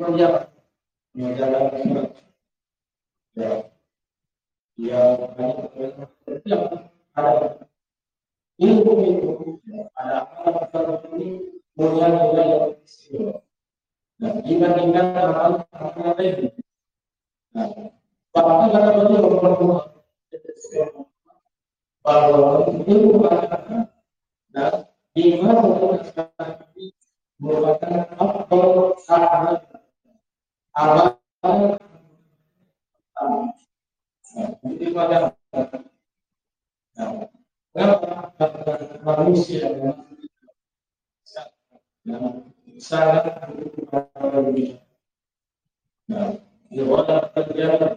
yang menjalankan ya banyak ada ilmu itu ada apa ini mulia-mulia yang istimewa. Nah, dibandingkan hal-hal lain. Nah, bahkan kata beliau bahwa ilmu agama dan iman merupakan faktor sangat amal itu pada manusia sangat nah, di mana terjadi